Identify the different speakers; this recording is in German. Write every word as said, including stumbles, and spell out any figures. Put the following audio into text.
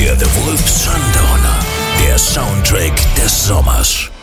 Speaker 1: Fear the Wolf Sundowner, der Soundtrack des Sommers.